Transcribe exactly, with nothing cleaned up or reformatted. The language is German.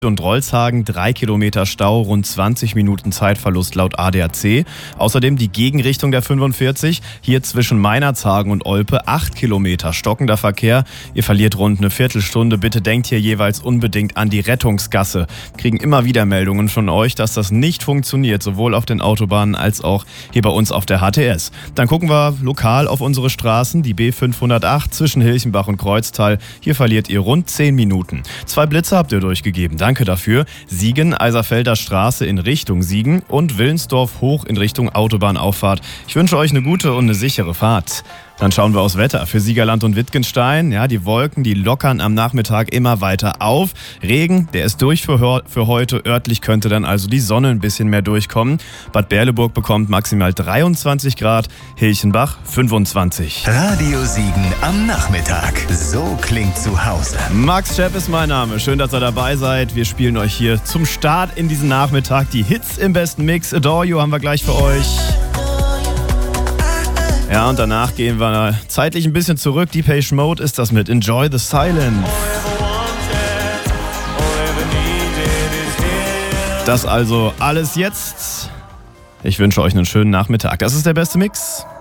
und Rolzhagen, drei Kilometer Stau, rund zwanzig Minuten Zeitverlust laut A D A C. Außerdem die Gegenrichtung der fünfundvierzig, hier zwischen Meinerzhagen und Olpe, acht Kilometer stockender Verkehr. Ihr verliert rund eine Viertelstunde. Bitte denkt hier jeweils unbedingt an die Rettungsgasse. Wir kriegen immer wieder Meldungen von euch, dass das nicht funktioniert, sowohl auf den Autobahnen als auch hier bei uns auf der H T S. Dann gucken wir lokal auf unsere Straßen, die B fünfhundertacht zwischen Hilchenbach und Kreuztal. Hier verliert ihr rund zehn Minuten. Zwei Blitze habt ihr durchgegeben. Danke dafür. Siegen, Eiserfelder Straße in Richtung Siegen und Willensdorf hoch in Richtung Autobahnauffahrt. Ich wünsche euch eine gute und eine sichere Fahrt. Dann schauen wir aufs Wetter für Siegerland und Wittgenstein. Ja, die Wolken, die lockern am Nachmittag immer weiter auf. Regen, der ist durch für, für heute. Örtlich könnte dann also die Sonne ein bisschen mehr durchkommen. Bad Berleburg bekommt maximal dreiundzwanzig Grad, Hilchenbach fünfundzwanzig. Radio Siegen am Nachmittag. So klingt zu Hause. Max Schepp ist mein Name. Schön, dass ihr dabei seid. Wir spielen euch hier zum Start in diesen Nachmittag die Hits im besten Mix. Adore You haben wir gleich für euch. Ja, und danach gehen wir zeitlich ein bisschen zurück. Depeche Mode ist das mit Enjoy the Silence. Das also alles jetzt. Ich wünsche euch einen schönen Nachmittag. Das ist der beste Mix.